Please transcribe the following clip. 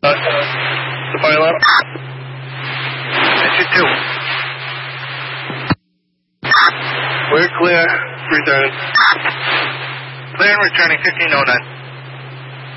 The fire alarm. Engine 2. We're clear. Return. Clear and returning 1509.